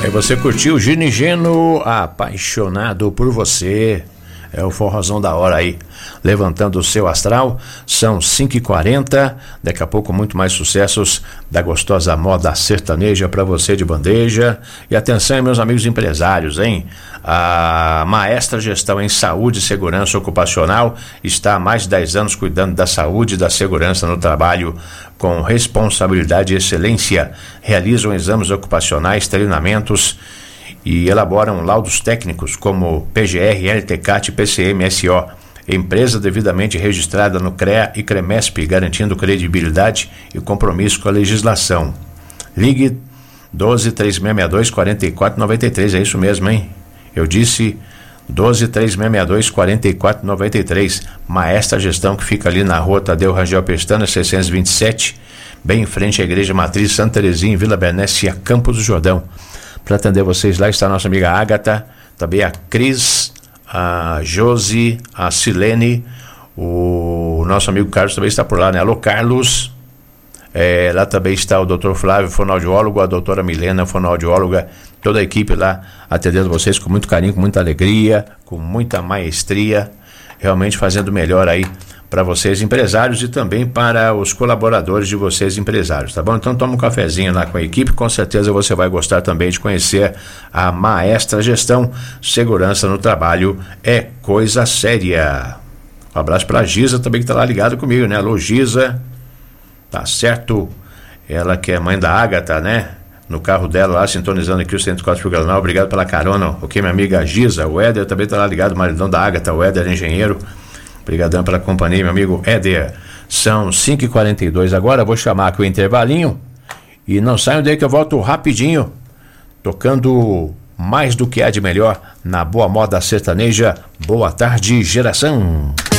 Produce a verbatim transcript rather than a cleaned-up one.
Aí você curtiu Gino e Geno, apaixonado por você. É o forrozão da hora aí, levantando o seu astral. São cinco e quarenta, daqui a pouco muito mais sucessos da gostosa moda sertaneja para você de bandeja. E atenção, meus amigos empresários, hein? A Maestra Gestão em Saúde e Segurança Ocupacional está há mais de dez anos cuidando da saúde e da segurança no trabalho com responsabilidade e excelência. Realizam exames ocupacionais, treinamentos e elaboram laudos técnicos como P G R, L T C A T e P C M S O. Empresa devidamente registrada no CREA e CREMESP, garantindo credibilidade e compromisso com a legislação. Ligue doze, três seis seis dois, quatro quatro nove três, é isso mesmo, hein? Eu disse doze, três seis seis dois, quatro quatro nove três. Maestra Gestão, que fica ali na rua Tadeu Rangel Pestana, seiscentos e vinte e sete, bem em frente à Igreja Matriz Santa Terezinha, em Vila Bernécia, Campos do Jordão. Para atender vocês lá está a nossa amiga Ágata, também a Cris, a Josi, a Silene, o nosso amigo Carlos também está por lá, né? Alô, Carlos. É, lá também está o doutor Flávio, fonoaudiólogo, a doutora Milena, fonoaudióloga, toda a equipe lá atendendo vocês com muito carinho, com muita alegria, com muita maestria, realmente fazendo melhor aí para vocês empresários e também para os colaboradores de vocês empresários, tá bom? Então toma um cafezinho lá com a equipe, com certeza você vai gostar também de conhecer a Maestra Gestão. Segurança no trabalho é coisa séria. Um abraço para a Giza também, que tá lá ligado comigo, né? Alô, Giza, tá certo? Ela que é mãe da Ágata, né? No carro dela lá, sintonizando aqui o cento e quatro vírgula nove. Obrigado pela carona, ok, minha amiga Giza. O Éder também tá lá ligado, o maridão da Ágata, o Éder, engenheiro. Obrigadão pela companhia, meu amigo Éder. São cinco e quarenta e dois agora, vou chamar aqui o intervalinho e não saiam daí que eu volto rapidinho, tocando mais do que há de melhor na boa moda sertaneja. Boa tarde, geração.